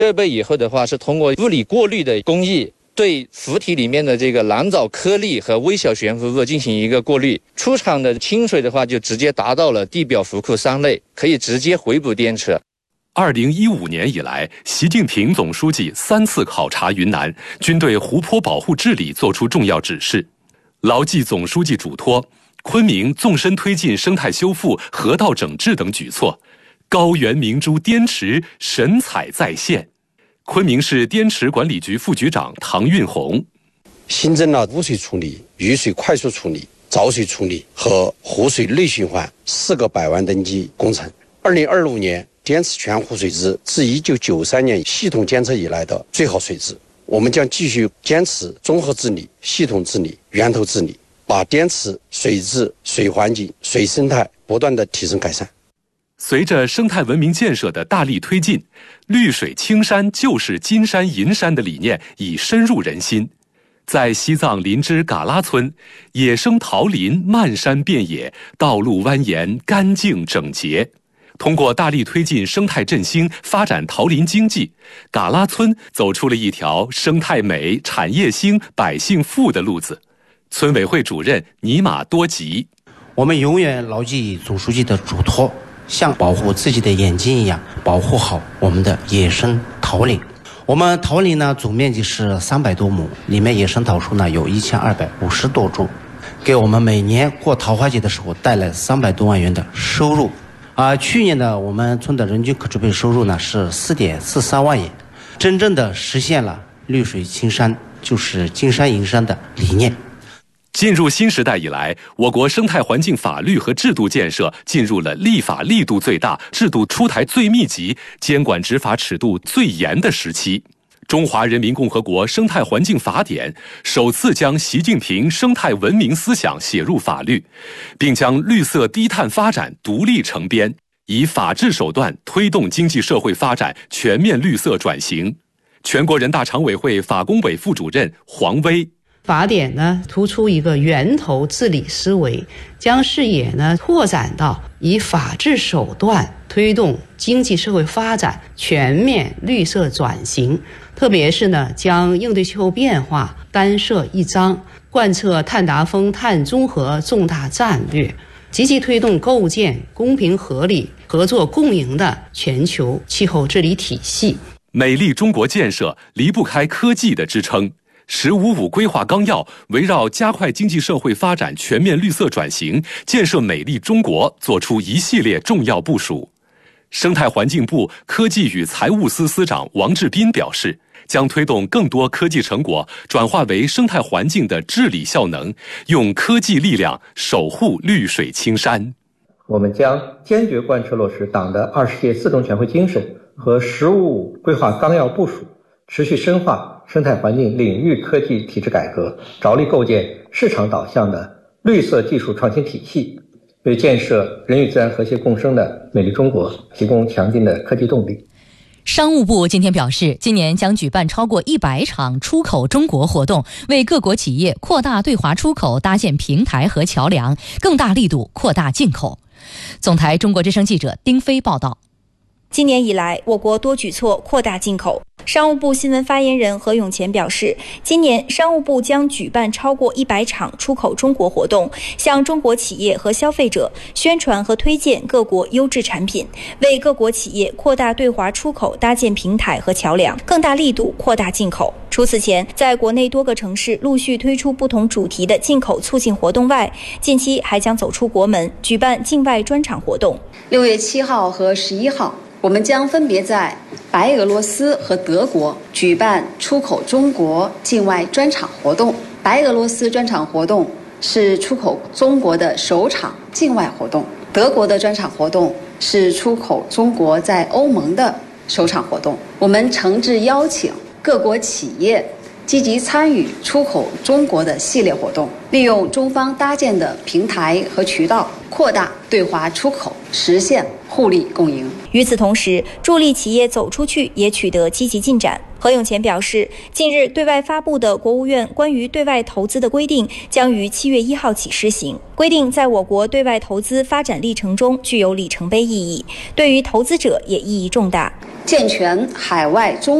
设备以后的话，是通过物理过滤的工艺，对浮体里面的这个蓝藻颗粒和微小悬浮物进行一个过滤。出厂的清水的话，就直接达到了地表浮库3类，可以直接回补电池。 2015年以来，习近平总书记3次考察云南，均对湖泊保护治理作出重要指示。牢记总书记嘱托，昆明纵深推进生态修复、河道整治等举措，高原明珠滇池神采再现。昆明市滇池管理局副局长唐运红， 新增了污水处理、雨水快速处理、沼水处理和湖水内循环4个100万吨级工程。2025年，滇池全湖水质自1993年系统监测以来的最好水质。我们将继续坚持综合治理、系统治理、源头治理，把滇池水质、水环境、水生态不断的提升改善。 随着生态文明建设的大力推进，绿水青山就是金山银山的理念已深入人心。在西藏林芝嘎拉村，野生桃林漫山遍野，道路蜿蜒，干净整洁。通过大力推进生态振兴，发展桃林经济，嘎拉村走出了一条生态美、产业兴、百姓富的路子。村委会主任尼玛多吉， 我们永远牢记总书记的嘱托，像保护自己的眼睛一样，保护好我们的野生桃林。我们桃林呢，总面积是300多亩，里面野生桃树呢有1250多株，给我们每年过桃花节的时候带来300多万元的收入。去年呢，我们村的人均可支配收入呢是4.43万元，真正的实现了绿水青山就是金山银山的理念。 进入新时代以来，我国生态环境法律和制度建设进入了立法力度最大、制度出台最密集、监管执法尺度最严的时期。中华人民共和国生态环境法典首次将习近平生态文明思想写入法律，并将绿色低碳发展独立成编，以法治手段推动经济社会发展全面绿色转型。全国人大常委会法工委副主任黄威， 法典呢突出一个源头治理思维，将视野呢拓展到以法治手段推动经济社会发展全面绿色转型，特别是呢将应对气候变化单设一章，贯彻碳达峰、碳中和重大战略，积极推动构建公平合理、合作共赢的全球气候治理体系。 美丽中国建设离不开科技的支撑。“15+5”规划纲要围绕加快经济社会发展全面绿色转型，建设美丽中国作出一系列重要部署。生态环境部科技与财务司司长王志斌表示，将推动更多科技成果转化为生态环境的治理效能，用科技力量守护绿水青山。 我们将坚决贯彻落实党的20届四中全会精神和“15+5”规划纲要部署，持续深化生态环境领域科技体制改革，着力构建市场导向的绿色技术创新体系，为建设人与自然和谐共生的美丽中国提供强劲的科技动力。 商务部今天表示，今年将举办超过100场出口中国活动，为各国企业扩大对华出口搭建平台和桥梁，更大力度扩大进口。总台中国之声记者丁飞报道。 今年以来，我国多举措扩大进口。商务部新闻发言人何永乾表示，今年商务部将举办超过100场出口中国活动，向中国企业和消费者宣传和推荐各国优质产品，为各国企业扩大对华出口搭建平台和桥梁，更大力度扩大进口。除此前，在国内多个城市陆续推出不同主题的进口促进活动外，近期还将走出国门，举办境外专场活动。 6月7号和11号，我们将分别在白俄罗斯和德国举办出口中国境外专场活动。白俄罗斯专场活动是出口中国的首场境外活动，德国的专场活动是出口中国在欧盟的首场活动。我们诚挚邀请各国企业积极参与出口中国的系列活动，利用中方搭建的平台和渠道，扩大对华出口，实现互利共赢。 与此同时，助力企业走出去也取得积极进展。何永乾表示，近日对外发布的国务院关于对外投资的规定将于7月1号起施行。规定在我国对外投资发展历程中具有里程碑意义，对于投资者也意义重大。 健全海外中